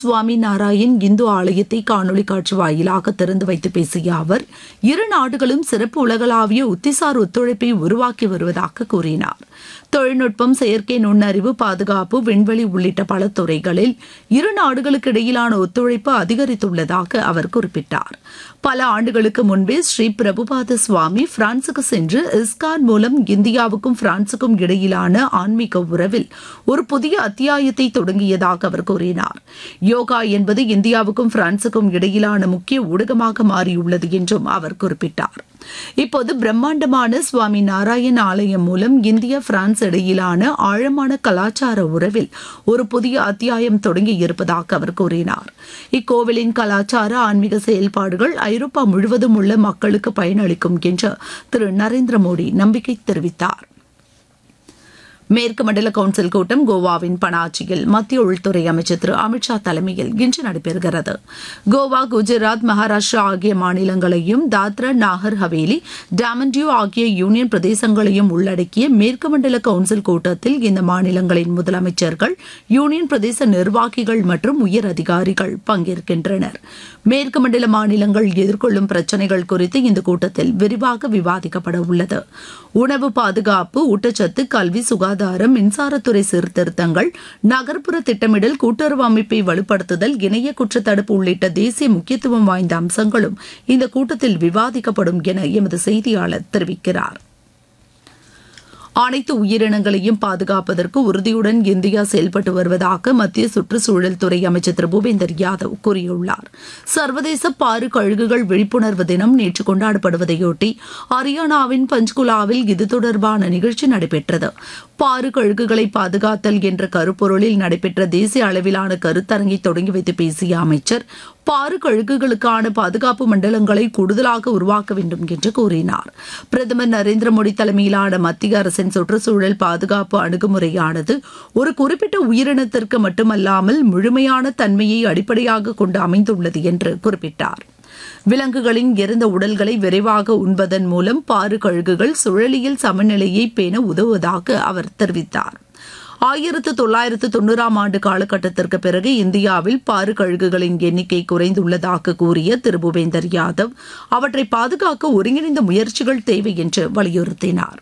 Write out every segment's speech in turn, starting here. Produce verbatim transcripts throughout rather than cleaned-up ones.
சுவாமி நாராயண் இந்து ஆலயத்தை காணொலி காட்சி வாயிலாக திறந்து வைத்து பேசிய அவர், இரு நாடுகளும் சிறப்பு உலகளாவிய உத்திசார் ஒத்துழைப்பை உருவாக்கி வருவதாக கூறினார். தொழில்நுட்பம், செயற்கை நுண்ணறிவு, பாதுகாப்பு, விண்வெளி உள்ளிட்ட பல துறைகளில் இரு நாடுகளுக்கு இடையிலான ஒத்துழைப்பு அதிகரித்துள்ளதாக அவர் குறிப்பிட்டார். பல ஆண்டுகளுக்கு முன்பே ஸ்ரீ பிரபுபாத சுவாமி பிரான்சுக்கு சென்று இஸ்கான் மூலம் இந்தியாவுக்கும் பிரான்சுக்கும் இடையிலான ஆன்மீக உறவில் ஒரு புதிய அத்தியாயத்தை தொடங்கியதாக அவர் கூறினார். யோகா என்பது இந்தியாவுக்கும் பிரான்சுக்கும் இடையிலான முக்கிய ஊடகமாக மாறியுள்ளது என்றும் அவர் குறிப்பிட்டார். இப்போது பிரம்மாண்டமான சுவாமி நாராயண் ஆலயம் மூலம் இந்தியா பிரான்ஸ் இடையிலான ஆழமான கலாச்சார உறவில் ஒரு புதிய அத்தியாயம் தொடங்கி இருப்பதாக அவர் கூறினார். இக்கோவிலின் கலாச்சார ஆன்மீக செயல்பாடுகள் ஐரோப்பா முழுவதும் உள்ள மக்களுக்கு பயனளிக்கும் என்று திரு நரேந்திர மோடி நம்பிக்கை தெரிவித்தார். மேற்கு மண்டல கவுன்சில் கூட்டம் கோவாவின் பனாஜியில் மத்திய உள்துறை அமைச்சர் திரு அமித்ஷா தலைமையில் இன்று நடைபெறுகிறது. கோவா, குஜராத், மகாராஷ்டிரா ஆகிய மாநிலங்களையும் தாத்ரா நாகர் ஹவேலி, டாமன் டியூ ஆகிய யூனியன் பிரதேசங்களையும் உள்ளடக்கிய மேற்கு மண்டல கவுன்சில் கூட்டத்தில் இந்த மாநிலங்களின் முதலமைச்சர்கள், யூனியன் பிரதேச நிர்வாகிகள் மற்றும் உயர் அதிகாரிகள் பங்கேற்கின்றனர். மேற்கு மண்டல மாநிலங்கள் எதிர்கொள்ளும் பிரச்சினைகள் குறித்து இந்த கூட்டத்தில் விரிவாக விவாதிக்கப்பட உள்ளது. உணவு பாதுகாப்பு, ஊட்டச்சத்து, கல்வி, சுகாதாரம், மின்சாரத்துறை சீர்திருத்தங்கள், நகர்ப்புற திட்டமிடல், கூட்டுறவு அமைப்பை வலுப்படுத்துதல், இணைய குற்றத்தடுப்பு உள்ளிட்ட தேசிய முக்கியத்துவம் வாய்ந்த அம்சங்களும் இந்த கூட்டத்தில் விவாதிக்கப்படும் என எமது செய்தியாளர் தெரிவிக்கிறார். அனைத்து உயிரினங்களையும் பாதுகாப்பதற்கு உறுதியுடன் இந்தியா செயல்பட்டு வருவதாக மத்திய சுற்றுச்சூழல் துறை அமைச்சர் திரு பூபேந்தர் யாதவ் கூறியுள்ளார். சர்வதேச பாரு கழுகுகள் விழிப்புணர்வு தினம் நேற்று கொண்டாடப்படுவதையொட்டி ஹரியானாவின் பஞ்ச்குலாவில் இது தொடர்பான நிகழ்ச்சி நடைபெற்றது. பாரு கழுகுகளை பாதுகாத்தல் என்ற கருப்பொருளில் நடைபெற்ற தேசிய அளவிலான கருத்தரங்கை தொடங்கி வைத்து பேசிய அமைச்சர், பாரு கழுகுகளுக்கான பாதுகாப்பு மண்டலங்களை கூடுதலாக உருவாக்க வேண்டும் என்று கூறினார். பிரதமர் நரேந்திர மோடி தலைமையிலான மத்திய அரசின் சுற்றுச்சூழல் பாதுகாப்பு அணுகுமுறையானது ஒரு குறிப்பிட்ட உயிரினத்திற்கு மட்டுமல்லாமல் முழுமையான தன்மையை அடிப்படையாக கொண்டு அமைந்துள்ளது என்று குறிப்பிட்டார். விலங்குகளின் இறந்த உடல்களை விரைவாக உண்பதன் மூலம் பாரு கழுகுகள் சுழலியல் சமநிலையை பேண உதவுவதாக அவர் தெரிவித்தார். ஆயிரத்து தொள்ளாயிரத்து தொன்னூறாம் ஆண்டு காலகட்டத்திற்கு பிறகு இந்தியாவில் பாரு கழுகுகளின் எண்ணிக்கை குறைந்துள்ளதாக கூறிய திரு பூபேந்தர் யாதவ், அவற்றை பாதுகாக்க ஒருங்கிணைந்த முயற்சிகள் தேவை என்று வலியுறுத்தினார்.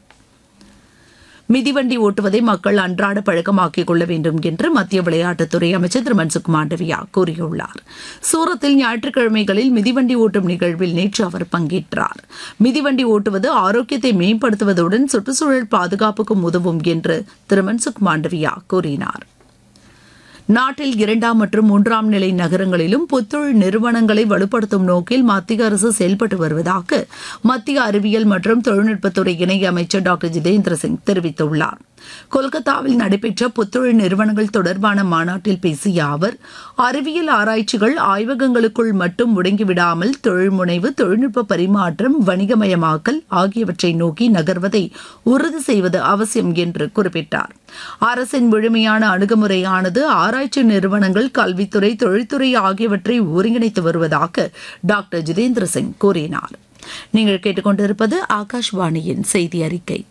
மிதிவண்டி ஓட்டுவதை மக்கள் அன்றாட பழக்கமாக்கிக் கொள்ள வேண்டும் என்று மத்திய விளையாட்டுத்துறை அமைச்சர் திரு மன்சுக் மாண்டவியா கூறியுள்ளார். சூரத்தில் ஞாயிற்றுக்கிழமைகளில் மிதிவண்டி ஓட்டும் நிகழ்வில் நேற்று அவர் பங்கேற்றார். மிதிவண்டி ஓட்டுவது ஆரோக்கியத்தை மேம்படுத்துவதுடன் சுற்றுச்சூழல் பாதுகாப்புக்கும் உதவும் என்று திரு மன்சுக் மாண்டவியா கூறினார். நாட்டில் இரண்டாம் மற்றும் மூன்றாம் நிலை நகரங்களிலும் புத்தொழில் நிறுவனங்களை வலுப்படுத்தும் நோக்கில் மத்திய அரசு செயல்பட்டு வருவதாக மத்திய அறிவியல் மற்றும் தொழில்நுட்பத்துறை இணை அமைச்சர் டாக்டர் ஜிதேந்திர சிங் தெரிவித்துள்ளார். கொல்கத்தாவில் நடைபெற்ற புத்தொழில் நிறுவனங்கள் தொடர்பான மாநாட்டில் பேசிய அவர், அறிவியல் ஆராய்ச்சிகள் ஆய்வகங்களுக்குள் மட்டும் முடங்கிவிடாமல் தொழில் முனைவு, தொழில்நுட்ப பரிமாற்றம், வணிகமயமாக்கல் ஆகியவற்றை நோக்கி நகர்வதை உறுதி செய்வது அவசியம் என்று குறிப்பிட்டார். அரசின் முழுமையான அணுகுமுறையானது ஆராய்ச்சி நிறுவனங்கள், கல்வித்துறை, தொழில்துறை ஆகியவற்றை ஒருங்கிணைத்து வருவதாக டாக்டர் ஜிதேந்திர சிங் கூறினார். நீங்கள் கேட்டுக்கொண்டிருப்பது ஆகாஷ்வாணியின் செய்தி அறிக்கை.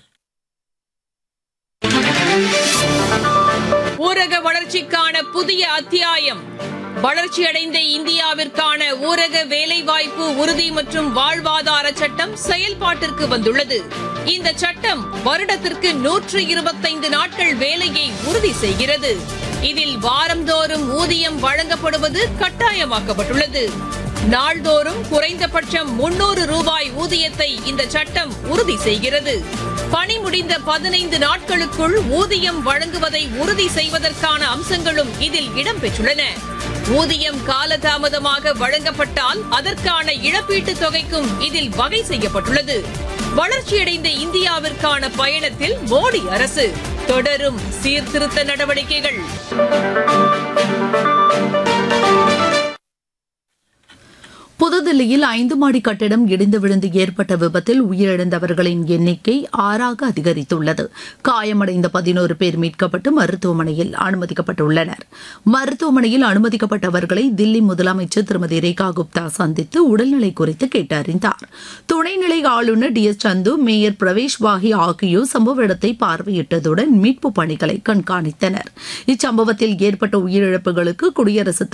ஊரக வளர்ச்சிக்கான புதிய அத்தியாயம். வளர்ச்சியடைந்த இந்தியாவிற்கான ஊரக வேலைவாய்ப்பு உறுதி மற்றும் வாழ்வாதார சட்டம் செயல்பாட்டிற்கு வந்துள்ளது. இந்த சட்டம் வருடத்திற்கு நூற்று இருபத்தைந்து நாட்கள் வேலையை உறுதி செய்கிறது. இதில் வாரந்தோறும் ஊதியம் வழங்கப்படுவது கட்டாயமாக்கப்பட்டுள்ளது. நாள்தோறும் குறைந்தபட்சம் முன்னூறு ரூபாய் ஊதியத்தை இந்த சட்டம் உறுதி செய்கிறது. பணி முடிந்த பதினைந்து நாட்களுக்குள் ஊதியம் வழங்குவதை உறுதி செய்வதற்கான அம்சங்களும் இதில் இடம்பெற்றுள்ளன. ஊதியம் காலதாமதமாக வழங்கப்பட்டால் அதற்கான இழப்பீட்டுத் தொகைக்கும் இதில் வகை செய்யப்பட்டுள்ளது. வளர்ச்சியடைந்த இந்தியாவிற்கான பயணத்தில் மோடி அரசு தொடரும் சீர்திருத்த நடவடிக்கைகள். புதுதில்லி புதுதில்லியில் ஐந்து மாடி கட்டிடம் இடிந்து விழுந்து ஏற்பட்ட விபத்தில் உயிரிழந்தவர்களின் எண்ணிக்கை ஆறாக அதிகரித்துள்ளது. காயமடைந்த பதினோரு பேர் மீட்கப்பட்டு மருத்துவமனையில் அனுமதிக்கப்பட்டுள்ளனர். மருத்துவமனையில் அனுமதிக்கப்பட்டவர்களை தில்லி முதலமைச்சர் திருமதி ரேகா குப்தா சந்தித்து உடல்நிலை குறித்து கேட்டறிந்தார். துணைநிலை ஆளுநர் டி எஸ் சந்து, மேயர் பிரவேஷ் வாஹி ஆகியோர் சம்பவ இடத்தை பார்வையிட்டதுடன் மீட்பு பணிகளை கண்காணித்தனர். இச்சம்பவத்தில் ஏற்பட்ட உயிரிழப்புகளுக்கு குடியரசுத்